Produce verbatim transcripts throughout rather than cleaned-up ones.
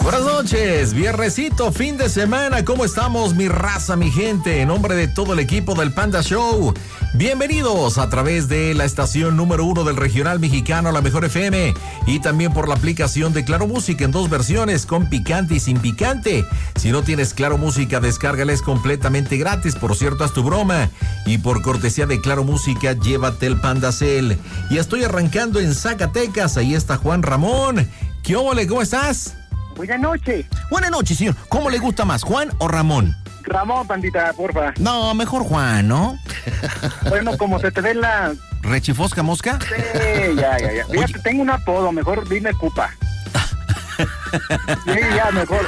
Buenas noches, viernesito, fin de semana, ¿cómo estamos mi raza, mi gente? En nombre de todo el equipo del Panda Show, bienvenidos a través de la estación número uno del regional mexicano, La Mejor F M, y también por la aplicación de Claro Música en dos versiones, con picante y sin picante. Si no tienes Claro Música, descárgala, es completamente gratis, por cierto, haz tu broma. Y por cortesía de Claro Música, llévate el Panda Cel. Y estoy arrancando en Zacatecas, ahí está Juan Ramón. ¿Qué óvole? ¿Cómo estás? Buenas noches. Buenas noches, señor. ¿Cómo le gusta más, Juan o Ramón? Ramón, pandita, porfa. No, mejor Juan, ¿no? Bueno, como se te ve la... ¿Rechifosca mosca? Sí, ya, ya, ya. Fíjate, Oye. tengo un apodo, mejor dime Cupa. Sí, ya, mejor.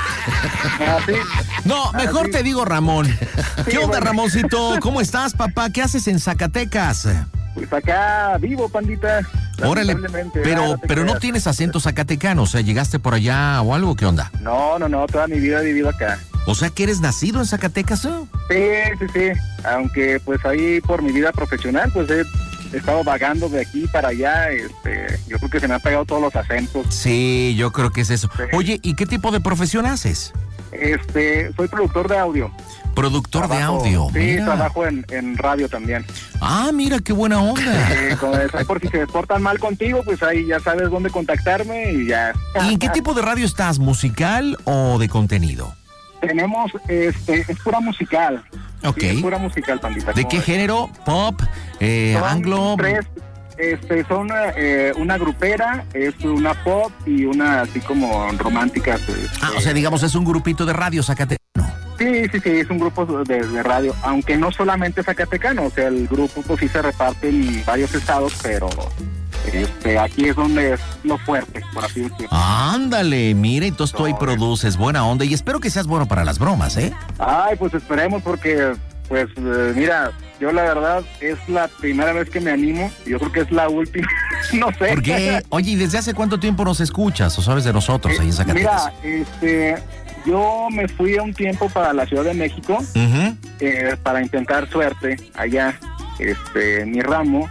Así. No, mejor Así. te digo Ramón. ¿Qué sí, onda, bueno. Ramoncito? ¿Cómo estás, papá? ¿Qué haces en Zacatecas? Pues acá vivo, pandita. Órale, pero, ah, no pero no tienes acento zacatecano, o sea, ¿llegaste por allá o algo? ¿Qué onda? No, no, no, toda mi vida he vivido acá. O sea, ¿que eres nacido en Zacatecas? ¿Eh? Sí, sí, sí, aunque pues ahí por mi vida profesional, pues he estado vagando de aquí para allá, este, yo creo que se me han pegado todos los acentos. Sí, yo creo que es eso. Sí. Oye, ¿y qué tipo de profesión haces? Este, soy productor de audio. Productor trabajo, de audio. Sí, mira. trabajo en, en radio también. Ah, mira, qué buena onda. Sí, como es, ahí por si se portan mal contigo, pues ahí ya sabes dónde contactarme y ya. ¿Y en qué tipo de radio estás? ¿Musical o de contenido? Tenemos, este, es pura musical. Ok. Sí, es pura musical, pandita. ¿De qué es? género? ¿Pop? Eh, son ¿Anglo? Tres, este, son eh, una grupera, es una pop y una así como romántica. Este, ah, o sea, digamos, es un grupito de radio zacatecano. Sí, sí, sí, es un grupo de, de radio, aunque no solamente zacatecano, o sea, el grupo pues sí se reparte en varios estados, pero este, aquí es donde es lo fuerte, por así decirlo. Ándale, mira, entonces tú ahí produces buena onda y espero que seas bueno para las bromas, ¿eh? Ay, pues esperemos porque, pues, eh, mira, yo la verdad es la primera vez que me animo, yo creo que es la última, no sé. ¿Por qué? Oye, ¿y desde hace cuánto tiempo nos escuchas o sabes de nosotros ahí en Zacatecas? Mira, este... yo me fui a un tiempo para la Ciudad de México, uh-huh. eh, para intentar suerte allá, este, en mi ramo,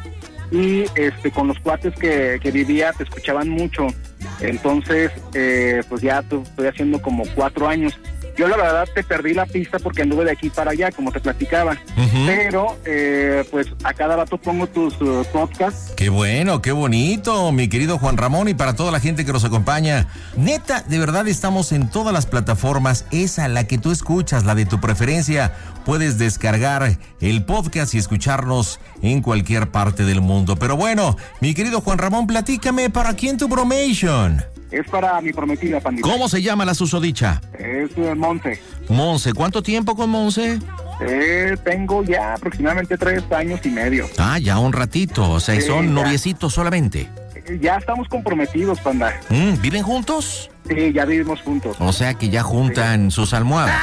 y este, con los cuates que, que vivía te escuchaban mucho, entonces, eh, pues ya estoy haciendo como cuatro años. Yo la verdad te perdí la pista porque anduve de aquí para allá, como te platicaba. Uh-huh. Pero, eh, pues a cada rato pongo tus uh, podcasts. Qué bueno, qué bonito, mi querido Juan Ramón, y para toda la gente que nos acompaña. Neta, de verdad estamos en todas las plataformas. Esa, la que tú escuchas, la de tu preferencia. Puedes descargar el podcast y escucharnos en cualquier parte del mundo. Pero bueno, mi querido Juan Ramón, platícame, ¿para quién tu bromation? Es para mi prometida, pandita. ¿Cómo se llama la susodicha? Es eh, Monse. Monse, ¿cuánto tiempo con Monse? Eh, tengo ya aproximadamente tres años y medio. Ah, ya un ratito, o sea, sí, son ya. noviecitos solamente. Eh, ya estamos comprometidos, panda. Mm, ¿Viven juntos? Sí, ya vivimos juntos. O sea que ya juntan sí. sus almohadas.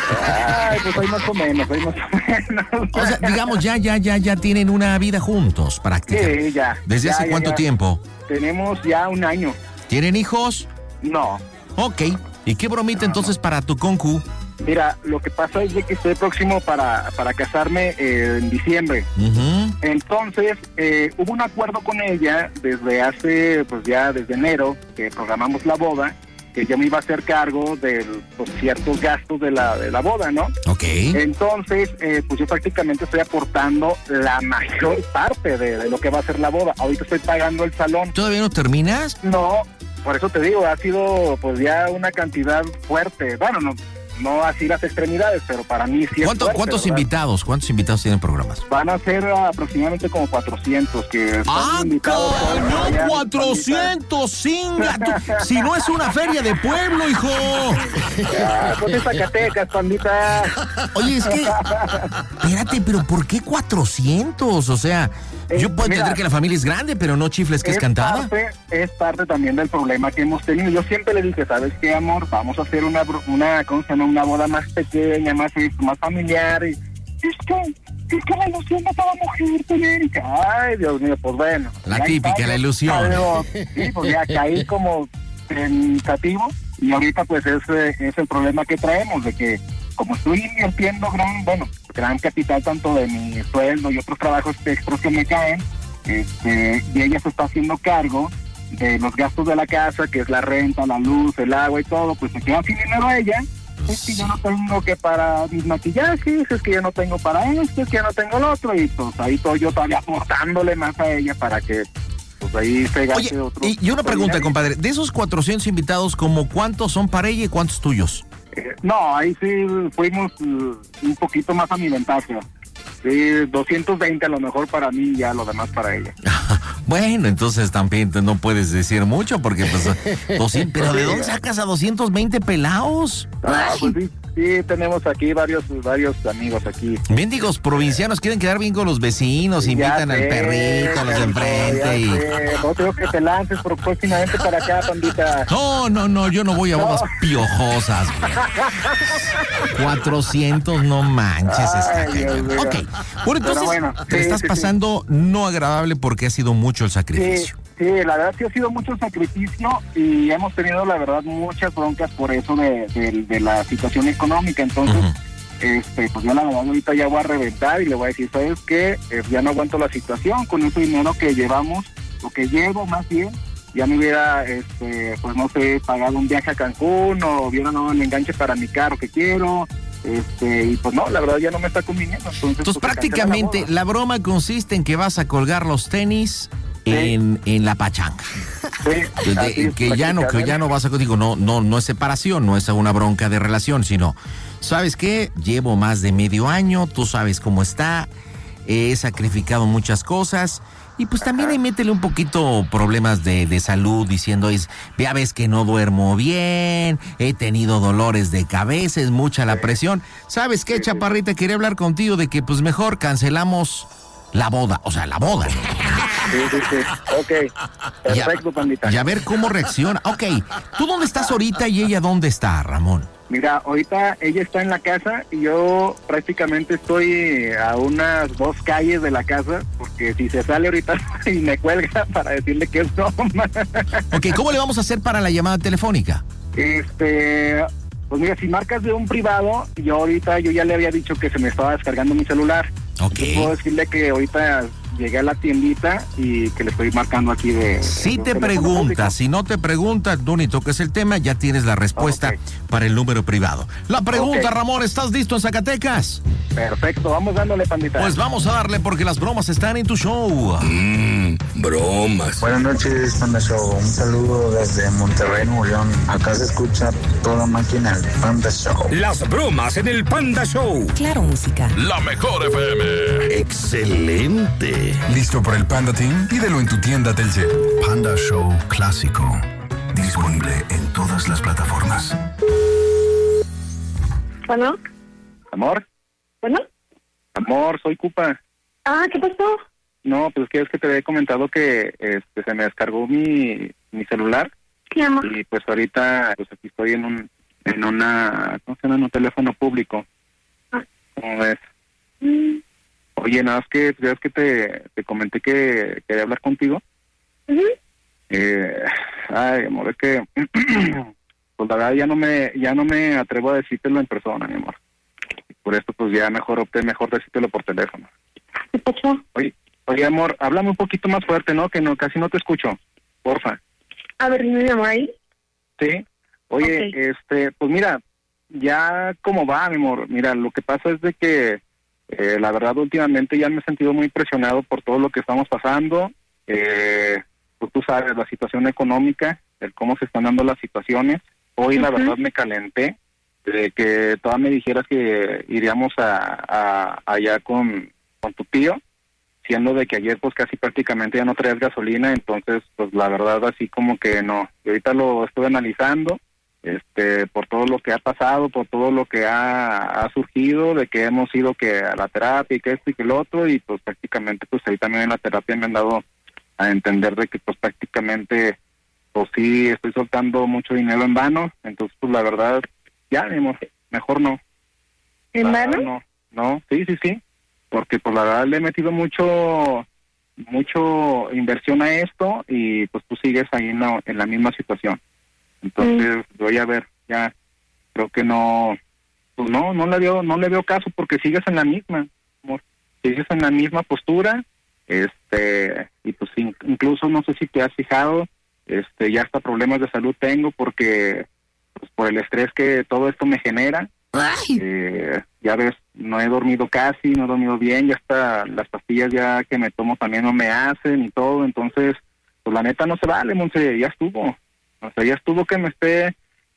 Ay, pues hay más o menos, hay más o menos. O sea, digamos, ya, ya, ya, ya tienen una vida juntos, prácticamente. Sí, ya. ¿Desde ya, hace ya, cuánto ya. tiempo? Tenemos ya un año. ¿Tienen hijos? No. Ok. ¿Y qué bromita no, entonces no. para tu concu? Mira, lo que pasa es de que estoy próximo para, para casarme eh, en diciembre. Uh-huh. Entonces, eh, hubo un acuerdo con ella desde hace, pues ya desde enero, que programamos la boda, que yo me iba a hacer cargo de pues, ciertos gastos de la, de la boda, ¿no? Ok. Entonces, eh, pues yo prácticamente estoy aportando la mayor parte de, de lo que va a ser la boda. Ahorita estoy pagando el salón. ¿Todavía no terminas? No, por eso te digo, ha sido pues ya una cantidad fuerte. Bueno, no, no así las extremidades, pero para mí sí es ¿Cuánto, fuerte, ¿Cuántos ¿verdad? invitados? ¿Cuántos invitados tienen programas? Van a ser aproximadamente como cuatrocientos que ¡Ah, no! ¡cuatrocientos! ¡Singa! Si no es una feria de pueblo, hijo. Ya, pues es Zacatecas, pandita. Oye, es que... Espérate, pero ¿por qué cuatrocientos? O sea... Yo puedo Mira, entender que la familia es grande, pero no chifles que es, es cantada. Parte, es parte también del problema que hemos tenido. Yo siempre le dije, ¿sabes qué, amor? Vamos a hacer una, una, ¿cómo se llama? Una boda más pequeña, más, más familiar. Y, es que, es que la ilusión de toda mujer tener. Ay, Dios mío, pues bueno. La típica, caí, la ilusión. Pero, sí, pues ya caí como pensativo. Y ahorita, pues, es, es el problema que traemos, de que como estoy invirtiendo gran, bueno, gran capital tanto de mi sueldo y otros trabajos extras que me caen, este, y ella se está haciendo cargo, de los gastos de la casa, que es la renta, la luz, el agua y todo, pues se queda sin dinero a ella. Es que yo no tengo que para mis maquillajes, es que yo no tengo para esto, es que yo no tengo el otro, y pues ahí estoy yo todavía aportándole más a ella para que pues ahí se gaste. Oye, otro. Y, y una pregunta, compadre, de esos cuatrocientos invitados, ¿como cuántos son para ella y cuántos tuyos? Eh, no, ahí sí fuimos uh, un poquito más a mi ventaja. Sí, doscientos veinte a lo mejor para mí y ya lo demás para ella. Bueno, entonces también no puedes decir mucho porque pues doscientos, pero ¿de dónde sacas a doscientos veinte pelados? Ah, pues sí, sí, tenemos aquí varios varios amigos aquí. Mendigos provincianos quieren quedar bien con los vecinos, invitan Ya al sé, perrito, a los de enfrente ya y... sé. No tengo que te lances próximamente para acá, pandita. No, no, no, yo no voy a bodas No. piojosas. cuatrocientos, no manches, está Ay, Dios cañón. mío. Ok, bueno, entonces bueno, te sí, estás sí, pasando no agradable porque ha sido mucho el Sí, sacrificio. sí, la verdad sí ha sido mucho sacrificio y hemos tenido la verdad muchas broncas por eso de, de, de la situación económica. Entonces, Ujú. este, pues yo la verdad ahorita ya voy a reventar y le voy a decir, ¿sabes qué? Eh, ya no aguanto la situación con ese dinero que llevamos, lo que llevo más bien. Ya me hubiera, este, pues no sé, pagado un viaje a Cancún o hubiera dado el enganche para mi carro que quiero. Este, y pues no, la verdad ya no me está conviniendo. Entonces, Entonces pues, se cancela prácticamente la boda. la broma consiste en que vas a colgar los tenis en, en la pachanga. Sí, De- así es, que ya no, que ya no vas a, digo, no, no, no es separación, no es una bronca de relación, sino, ¿sabes qué? Llevo más de medio año, tú sabes cómo está, he sacrificado muchas cosas, y pues también ahí métele un poquito problemas de, de salud, diciendo, es, ya ves que no duermo bien, he tenido dolores de cabeza, es mucha la presión. ¿Sabes qué, chaparrita? Quería hablar contigo de que pues mejor cancelamos la boda, o sea, la boda. Sí, sí, sí. Ok. Perfecto, pandita. Y a ver cómo reacciona. Ok, ¿tú dónde estás ahorita y ella dónde está, Ramón? Mira, ahorita ella está en la casa y yo prácticamente estoy a unas dos calles de la casa, porque si se sale ahorita y me cuelga para decirle que es broma. Ok, ¿cómo le vamos a hacer para la llamada telefónica? Este, pues mira, si marcas de un privado, yo ahorita yo ya le había dicho que se me estaba descargando mi celular. Ok. Yo puedo decirle que ahorita llegué a la tiendita y que le estoy marcando aquí de... Si de te un teléfono pregunta, público. si no te pregunta, tú ni toques el tema, ya tienes la respuesta Ok. para el número privado. La pregunta, Ok. Ramón, ¿estás listo en Zacatecas? Perfecto, vamos dándole, pandita. Pues vamos a darle porque las bromas están en tu show. Mmm, bromas. Buenas noches, Panda Show. Un saludo desde Monterrey, Nuevo León. Acá se escucha toda máquina, el Panda Show. Las bromas en el Panda Show. Claro, música. La mejor F M. Excelente. ¿Listo para el Panda Team? Pídelo en tu tienda Telcel. Panda Show Clásico. Disponible en todas las plataformas. Bueno, Amor, bueno. amor, soy Cupa. Ah, ¿qué pasó? No, pues que es que te había comentado que este, se me descargó mi, mi celular ¿Qué amor? y pues ahorita pues aquí estoy en un en una ¿cómo se llama? En un teléfono público. Ah. ¿Cómo ves? Mm, Oye, nada más que ya es que te, te comenté que quería hablar contigo. ujú. Eh, ay, amor, es que pues la verdad ya no me ya no me atrevo a decírtelo en persona, mi amor. Por esto pues ya mejor opté mejor decírtelo por teléfono. ¿Qué pasó? Oye, oye, amor, háblame un poquito más fuerte, ¿no? Que no casi no te escucho. Porfa. A ver, dime, mi amor, ahí. Sí. Oye, Ok. este, pues mira, ya como va, mi amor. Mira, lo que pasa es de que eh, la verdad últimamente ya me he sentido muy presionado por todo lo que estamos pasando. Eh, pues tú sabes, la situación económica, el cómo se están dando las situaciones. Hoy la Ujú. verdad me calenté de que toda me dijeras que iríamos a, a allá con, con tu tío, siendo de que ayer pues casi prácticamente ya no traías gasolina, entonces pues la verdad así como que no. Y ahorita lo estuve analizando, este, por todo lo que ha pasado, por todo lo que ha, ha surgido, de que hemos ido que a la terapia y que esto y que el otro, y pues prácticamente pues ahí también en la terapia me han dado a entender de que pues prácticamente pues sí estoy soltando mucho dinero en vano, entonces pues la verdad ya mi amor, mejor no. ¿En La verdad, vano? No, no, sí, sí, sí, porque pues la verdad le he metido mucho, mucho inversión a esto y pues tú sigues ahí en la, en la misma situación. Entonces voy a ver, ya creo que no, pues no, no le veo, no le veo caso porque sigues en la misma, amor, sigues en la misma postura, este, y pues in- incluso no sé si te has fijado, este, ya hasta problemas de salud tengo porque, pues, por el estrés que todo esto me genera. Eh, ya ves, no he dormido casi, no he dormido bien, ya hasta las pastillas ya que me tomo también no me hacen y todo, entonces, pues la neta no se vale, Monse, ya estuvo. O sea, ya estuvo que me esté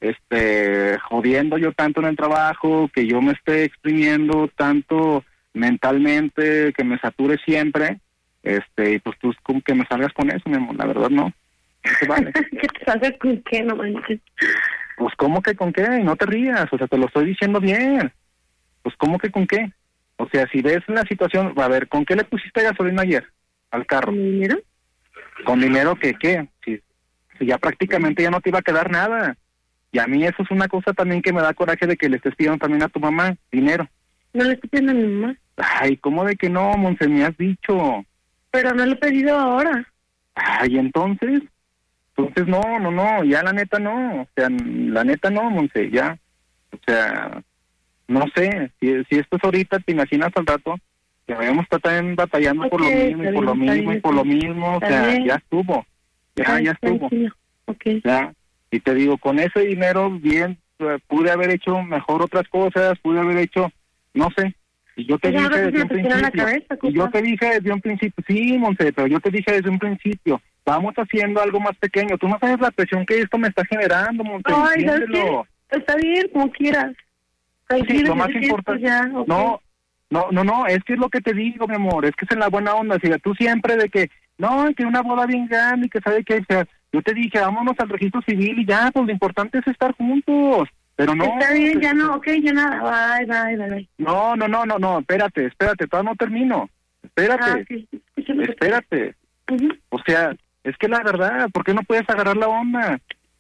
este jodiendo yo tanto en el trabajo, que yo me esté exprimiendo tanto mentalmente, que me sature siempre, este, y pues tú como que me salgas con eso, mi amor, la verdad no, no se vale. ¿Qué te salgas con qué, no manches? Pues ¿cómo que con qué? No te rías, o sea, te lo estoy diciendo bien. Pues ¿cómo que con qué? O sea, si ves la situación, a ver, ¿con qué le pusiste gasolina ayer al carro? ¿Con dinero? ¿Con dinero que qué? Si, si ya prácticamente ya no te iba a quedar nada. Y a mí eso es una cosa también que me da coraje de que le estés pidiendo también a tu mamá dinero. No le estoy pidiendo a mi mamá. Ay, ¿cómo de que no, Monse? Me has dicho. Pero no lo he pedido ahora. Ay, entonces... Entonces, no, no, no, ya la neta no, o sea, la neta no, Monse, ya, o sea, no sé, si, si esto es ahorita, te imaginas al rato que vayamos a estar también batallando okay, por lo mismo, y por lo mismo, y por lo mismo, o sea, bien. ya estuvo, ya, ya estuvo, okay. ya, y te digo, con ese dinero, bien, pude haber hecho mejor otras cosas, pude haber hecho, no sé, y yo te pues dije desde un principio, cabeza, y yo te dije desde un principio, sí, Monse, pero yo te dije desde un principio, vamos haciendo algo más pequeño. Tú no sabes la presión que esto me está generando, Monte. Ay, entiéndelo. Está bien, como quieras. Sí, lo más importante. Okay. No, no, no, no, es que es lo que te digo, mi amor. Es que es en la buena onda. Si tú siempre de que, no, que una boda bien grande y que sabe que, o sea, yo te dije, vámonos al registro civil y ya, pues lo importante es estar juntos. Pero no. Está bien, ya no, ok, ya nada. Bye, bye, bye, bye. No, no, no, no, no, espérate, espérate, todavía no termino. Espérate. Ah, sí. Espérate. Uh-huh. O sea, es que la verdad, ¿por qué no puedes agarrar la onda?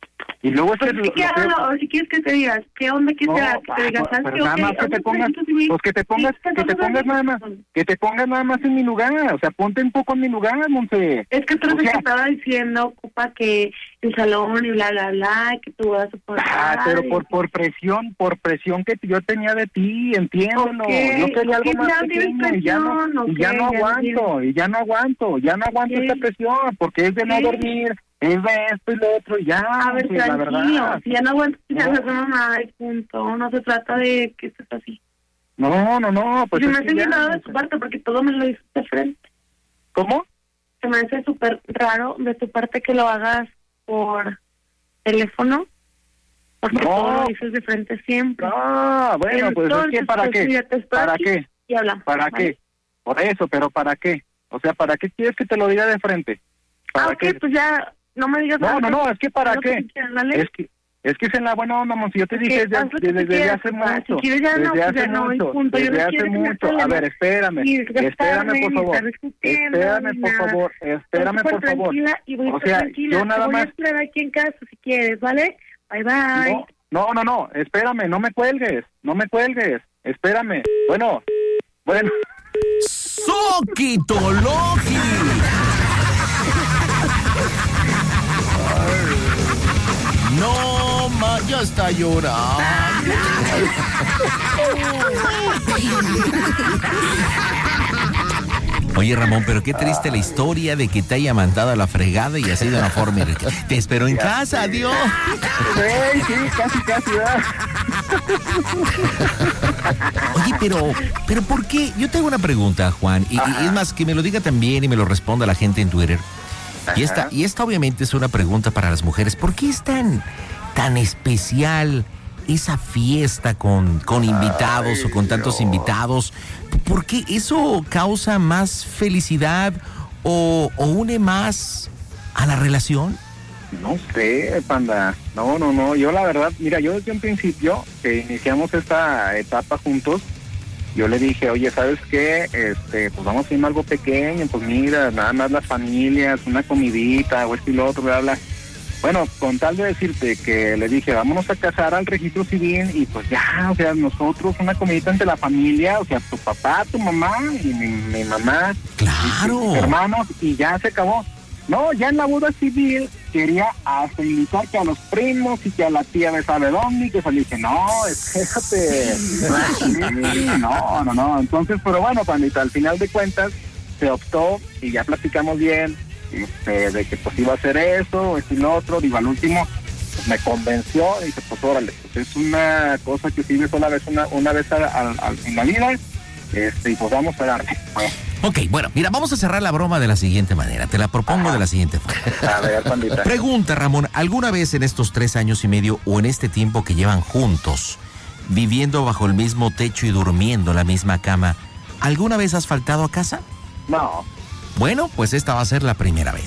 Y luego es pues que... Si, que lo, que... si quieres que te digas, ¿qué onda que no, te, que te digas? Pues, pues nada más que te pongas, pues que te pongas, sí, que te pongas nada más, que te pongas nada más en mi lugar, o sea, ponte un poco en mi lugar, Monse. Es que tú eres el que estaba diciendo, ocupa, que el salón y bla, bla, bla, que tú vas a poder... Ah, pero por por presión, por presión que yo tenía de ti, entiéndelo. Okay. Yo quería algo okay, más ya pequeño y ya no, okay, y ya no aguanto, ya y ya no aguanto, ya no aguanto okay. esta presión, porque es de no sí. dormir, es de esto y lo otro, y ya, a ver, pues, la verdad. Si ya no aguanto, ya no. se no nada, y punto. No se trata de que estés así. No, no, no, pues se es me hace bien raro de tu parte porque todo me lo dices de frente. ¿Cómo? Se me hace súper raro de tu parte que lo hagas por teléfono, porque no. todo lo dices de frente siempre. No, bueno, pues entonces, es que ¿para pues, qué? ¿Para qué? Y habla, ¿Para ¿vale? qué? Por eso, pero ¿para qué? O sea, ¿para qué quieres que te lo diga de frente? ¿Para ah, ok, qué? pues ya, no me digas No, nada. no, no, es que ¿para qué? Que quieran, es que es que es en la buena onda, Monsi, yo te okay, dije desde, desde, desde quieras, hace papá. mucho, Si quieres ya desde no, pues hace ya no, mucho, punto. desde Yo no hace mucho, a ver, espérame, espérame por favor, espérame por favor, espérame por favor, y voy o sea, tranquila. yo nada voy más... a esperar aquí en casa si quieres, ¿vale? Bye, bye. No, no, no, no, espérame, no me cuelgues, no me cuelgues, espérame, bueno, bueno... ¡Soquito Logi! No, ma, ya está llorando. Oye, Ramón, pero qué triste la historia de que te haya mandado a la fregada y así de una forma. Te espero en casa, adiós. Sí, sí, casi, casi, ¿verdad? Oye, pero, pero ¿por qué? Yo te hago una pregunta, Juan, y, y es más, que me lo diga también y me lo responda la gente en Twitter. Y esta, y esta obviamente es una pregunta para las mujeres. ¿Por qué es tan, tan especial esa fiesta con, con invitados Ay, o con tantos no. invitados? ¿Por qué eso causa más felicidad o, o une más a la relación? No sé, Panda. No, no, no. Yo la verdad, mira, yo desde un principio que iniciamos esta etapa juntos, yo le dije, oye, ¿sabes qué? Este, pues vamos a hacer algo pequeño, pues mira, nada más las familias, una comidita, o esto y lo otro, bla, bla. Bueno, con tal de decirte que le dije, vámonos a casar al registro civil y pues ya, o sea, nosotros, una comidita entre la familia, o sea, tu papá, tu mamá y mi, mi mamá, claro, y mis hermanos, y ya se acabó. No, ya en la boda civil quería hasta invitar que a los primos y que a la tía de sabe dónde, y que se le dije, no, espérate. no, no, no. Entonces, pero bueno, pandita, al final de cuentas se optó y ya platicamos bien este, de que pues iba a hacer eso, esto y lo otro. Digo, al último pues, me convenció y dije, pues órale, pues es una cosa que sirve sola vez, una, una vez a, a, a, en la vida, este, y pues vamos a darle. Bueno. Ok, bueno, mira, vamos a cerrar la broma de la siguiente manera. Te la propongo Ajá. de la siguiente forma. A ver, pandita. Pregunta, Ramón, ¿alguna vez en estos tres años y medio o en este tiempo que llevan juntos, viviendo bajo el mismo techo y durmiendo en la misma cama, ¿alguna vez has faltado a casa? No. Bueno, pues esta va a ser la primera vez.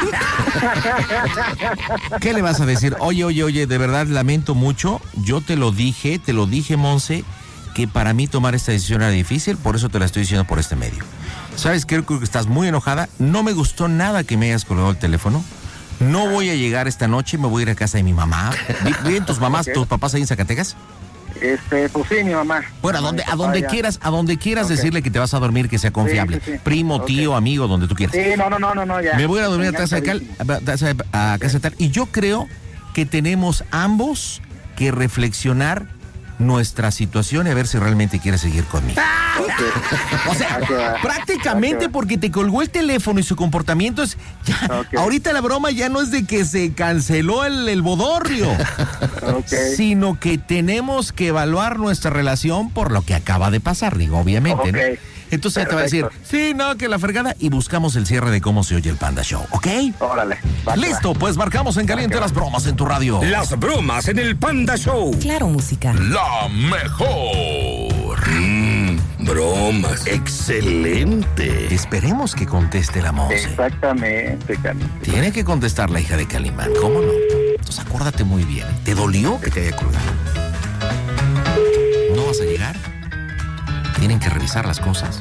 ¿Qué le vas a decir? Oye, oye, oye, de verdad lamento mucho. Yo te lo dije, te lo dije, Monse, que para mí tomar esta decisión era difícil, por eso te la estoy diciendo por este medio. ¿Sabes qué? Creo que estás muy enojada. No me gustó nada que me hayas colgado el teléfono. No voy a llegar esta noche, me voy a ir a casa de mi mamá. ¿Viven tus mamás, okay. tus papás ahí en Zacatecas? Este, pues sí, mi mamá. Bueno, a donde, a donde quieras, a donde quieras okay. decirle que te vas a dormir, que sea confiable. Sí, sí, sí. Primo, okay. tío, amigo, donde tú quieras. Sí, no, no, no, no, no ya. Me voy a dormir a casa de cal, a, a casa de tal. Y yo creo que tenemos ambos que reflexionar nuestra situación y a ver si realmente quieres seguir conmigo. Okay. O sea, okay. prácticamente okay. porque te colgó el teléfono y su comportamiento es... Ya, okay. Ahorita la broma ya no es de que se canceló el, el bodorrio, okay. sino que tenemos que evaluar nuestra relación por lo que acaba de pasar, digo, obviamente, okay. ¿no? Entonces ya te va a decir, sí, no, que la fregada, y buscamos el cierre de cómo se oye el Panda Show, ¿ok? Órale. Va, Listo, va. Pues marcamos en caliente va, las bromas en tu radio. Las bromas en el Panda Show. Claro, música. La mejor. Mm, bromas. Excelente. Esperemos que conteste la Monse. Exactamente, Calimán. Tiene que contestar la hija de Calimán, ¿cómo no? Entonces acuérdate muy bien. ¿Te dolió que te haya colgado? ¿No vas a llegar? Tienen que revisar las cosas.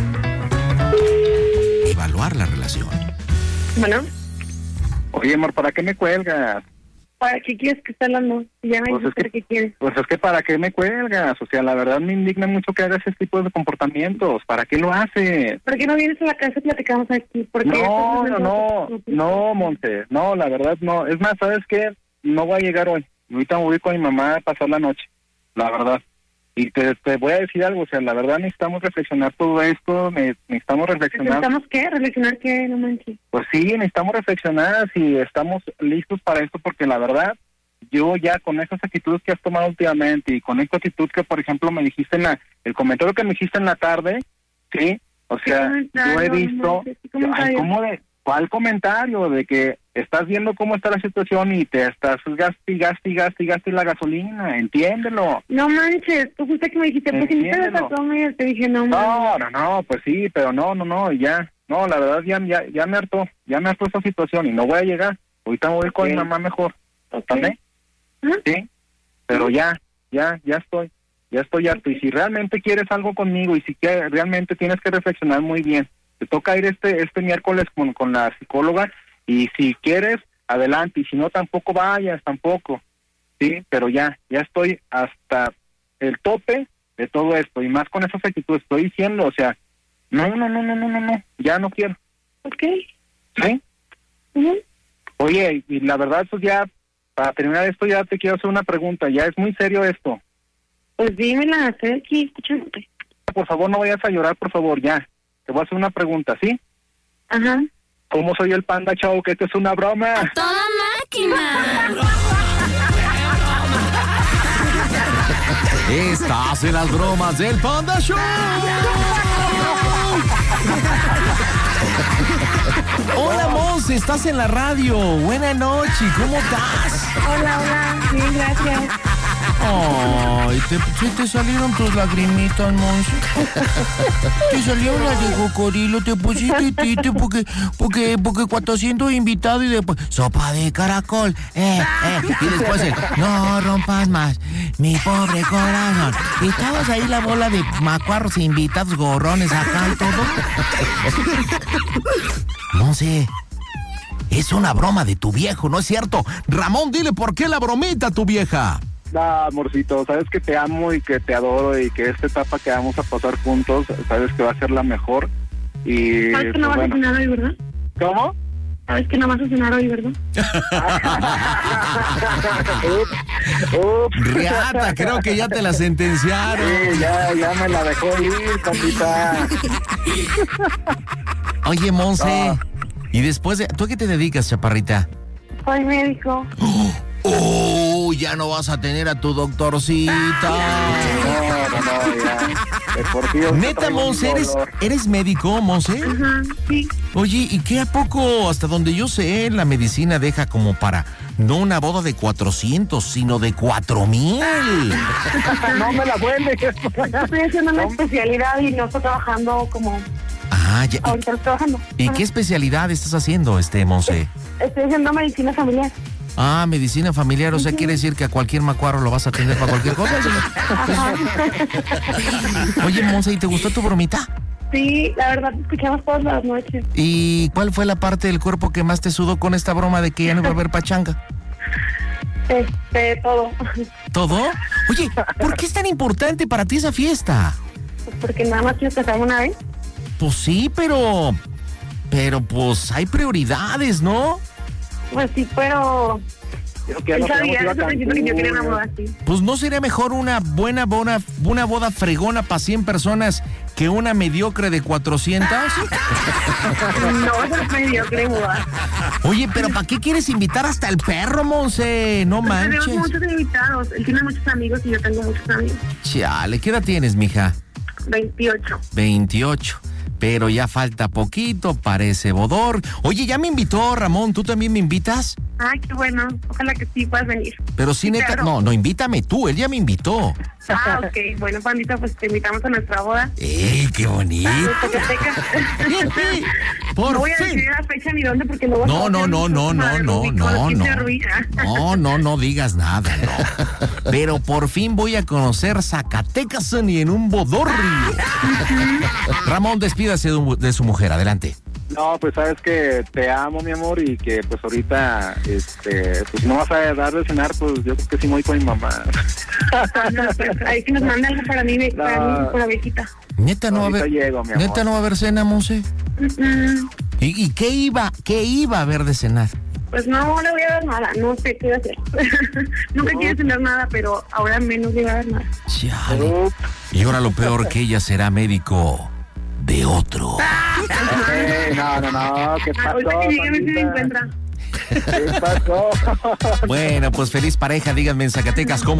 Evaluar la relación. Bueno. Oye, amor, ¿para qué me cuelgas? ¿Para qué quieres que esté hablando? Ya me pues dices que quieres. Pues es que ¿para qué me cuelgas? O sea, la verdad me indigna mucho que hagas ese tipo de comportamientos. ¿Para qué lo haces? ¿Por qué no vienes a la casa y platicamos aquí? ¿Por qué no, no, no, no, Monte. No, la verdad no. Es más, ¿sabes qué? No voy a llegar hoy. Ahorita me voy con mi mamá a pasar la noche. La verdad. Y te, te voy a decir algo, o sea, la verdad necesitamos reflexionar todo esto, ne, necesitamos reflexionar... ¿Necesitamos qué? ¿Reflexionar qué? No manches. Pues sí, necesitamos reflexionar si estamos listos para esto, porque la verdad, yo ya con esas actitudes que has tomado últimamente y con esta actitud que, por ejemplo, me dijiste en la... El comentario que me dijiste en la tarde, ¿sí? O sea, yo he visto... Yo, ay, ¿cómo de...? ¿Cuál comentario? De que estás viendo cómo está la situación y te estás gaste, gaste, gaste, gaste la gasolina. Entiéndelo. No manches, tú fuiste que me dijiste, pues si me te comer, te dije no manches. No, no, no, pues sí, pero no, no, no, ya. No, la verdad ya, ya, ya me hartó, ya me hartó esa situación y no voy a llegar. Ahorita me voy con mi mamá mejor. ¿También? ¿Ah? Sí, pero ya, ya, ya estoy, ya estoy harto. Y si realmente quieres algo conmigo y si que, realmente tienes que reflexionar muy bien. Te toca ir este este miércoles con, con la psicóloga y si quieres, adelante, y si no, tampoco vayas, tampoco, sí, pero ya, ya estoy hasta el tope de todo esto, y más con esas actitudes, estoy diciendo, o sea, no, no, no, no, no, no, no, ya no quiero. Ok. ¿Sí? Uh-huh. Oye, y la verdad, pues ya, para terminar esto, ya te quiero hacer una pregunta, ya es muy serio esto. Pues dímela, estoy aquí escuchándote. Por favor, no vayas a llorar, por favor, ya. Te voy a hacer una pregunta, ¿sí? Ajá. ¿Cómo soy el Panda Show? Que esto es una broma. ¡A toda máquina! Estás en las bromas del Panda Show. Hola, Monse, estás en la radio. Buenas noches, ¿cómo estás? Hola, hola, bien, gracias. Ay, te, ¿sí te salieron tus lagrimitas, Monse? Te salieron las de cocodrilo, te pusiste tite porque, porque, porque cuatrocientos invitados y después, sopa de caracol, eh, eh, y después el, no rompas más, mi pobre corazón. Y estabas ahí la bola de macuarros invitados, gorrones acá y todo. Monse, es una broma de tu viejo, ¿no es cierto? Ramón, dile por qué la bromita a tu vieja. Ah, amorcito, sabes que te amo y que te adoro y que esta etapa que vamos a pasar juntos, sabes que va a ser la mejor. Y sabes que no pues, vas bueno. a cenar hoy, ¿verdad? ¿Cómo? Sabes que no vas a cenar hoy, ¿verdad? Ups, ups. Riata, creo que ya te la sentenciaron. Sí, ya, ya me la dejó ir, papita. Oye, Monse, no. Y después de... ¿Tú a qué te dedicas, chaparrita? Soy médico. ¡Oh! ¡Oh! Ya no vas a tener a tu doctorcita. No, no, no, ya. De por Dios, Neta, traigo un Monse, ¿eres, dolor. ¿eres médico, Monse? Ajá, sí. Oye, ¿y qué a poco, hasta donde yo sé, la medicina deja como para no una boda de cuatrocientos, sino de cuatro mil? No me la vuelves. Estoy haciendo una especialidad y no estoy trabajando como Ah, ya. ahorita estoy trabajando. ¿Y Ajá. qué especialidad estás haciendo, este, Monse? Estoy haciendo medicina familiar. Ah, medicina familiar, o sea, quiere decir que a cualquier macuarro lo vas a atender para cualquier cosa. Ajá. Oye, Monse, ¿y te gustó tu bromita? Sí, la verdad, te escuchamos todas las noches. ¿Y cuál fue la parte del cuerpo que más te sudó con esta broma de que ya no iba a haber pachanga? Este, todo. ¿Todo? Oye, ¿por qué es tan importante para ti esa fiesta? Pues porque nada más quiero casarme una vez. Pues sí, pero... Pero pues hay prioridades, ¿no? Pues sí, pero... Yo que ya Él nos sabía quedamos desde a el principio que yo quería una Cancún, boda así. Pues ¿no sería mejor una buena boda, una boda fregona para cien personas que una mediocre de cuatrocientas? No, eso es mediocre boda. Oye, pero ¿para qué quieres invitar hasta el perro, Monse? No Tenemos manches. muchos invitados. Él tiene muchos amigos y yo tengo muchos amigos. Chale, ¿qué edad tienes, mija? veintiocho. veintiocho. Pero ya falta poquito para ese bodor. Oye, ya me invitó Ramón, ¿tú también me invitas? Ay, qué bueno. Ojalá que sí puedas venir. Pero sí, Sí, neta, claro. no, no, invítame tú, él ya me invitó. Ah, ok. Bueno, Pandita, pues te invitamos a nuestra boda. ¡Ey, qué bonito! De Zacatecas. Por No voy a fin. decir la fecha ni dónde porque luego... No, no, no, no, no, no, no, no. No, no, no digas nada, no. Pero por fin voy a conocer Zacatecas y en un bodorrio. Ramón, despídase de, un- de su mujer, adelante. No, pues sabes que te amo, mi amor, y que pues ahorita, este, pues si no vas a dar de cenar, pues yo creo que sí me voy con mi mamá. Ahí que nos manda algo para mí, para No. mí, para viejita. Neta no va a Ahorita haber, llego, mi amor. neta no va a haber cena, Monse. Mm, ¿Y, y qué iba, qué iba a haber de cenar? Pues no le voy a dar nada, no sé qué voy a hacer. Nunca quiero tener nada, pero ahora menos le voy a dar nada. Chale. Ups. Y ahora lo peor que ella será médico de otro. Ey, no, no, no, ¿qué pasó? Ahorita que llegue a ver si me Pandita? encuentra. ¿Qué pasó? Bueno, pues feliz pareja, díganme en Zacatecas cómo